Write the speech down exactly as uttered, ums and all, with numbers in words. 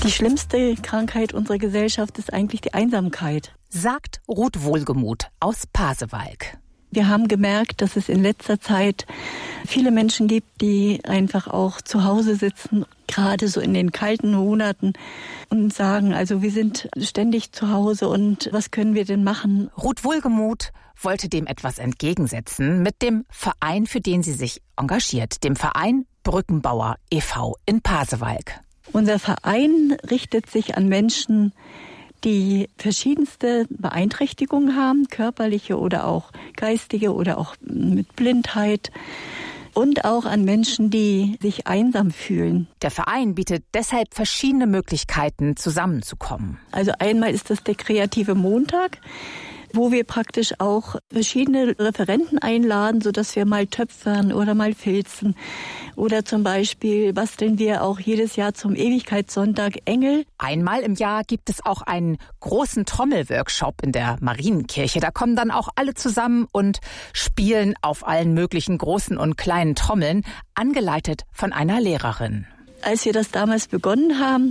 Die schlimmste Krankheit unserer Gesellschaft ist eigentlich die Einsamkeit, sagt Ruth Wohlgemuth aus Pasewalk. Wir haben gemerkt, dass es in letzter Zeit viele Menschen gibt, die einfach auch zu Hause sitzen, gerade so in den kalten Monaten und sagen, also wir sind ständig zu Hause und was können wir denn machen? Ruth Wohlgemuth wollte dem etwas entgegensetzen mit dem Verein, für den sie sich engagiert, dem Verein Brückenbauer e V in Pasewalk. Unser Verein richtet sich an Menschen, die verschiedenste Beeinträchtigungen haben, körperliche oder auch geistige oder auch mit Blindheit. Und auch an Menschen, die sich einsam fühlen. Der Verein bietet deshalb verschiedene Möglichkeiten, zusammenzukommen. Also einmal ist das der kreative Montag, wo wir praktisch auch verschiedene Referenten einladen, sodass wir mal töpfern oder mal filzen. Oder zum Beispiel basteln wir auch jedes Jahr zum Ewigkeitssonntag Engel. Einmal im Jahr gibt es auch einen großen Trommelworkshop in der Marienkirche. Da kommen dann auch alle zusammen und spielen auf allen möglichen großen und kleinen Trommeln, angeleitet von einer Lehrerin. Als wir das damals begonnen haben,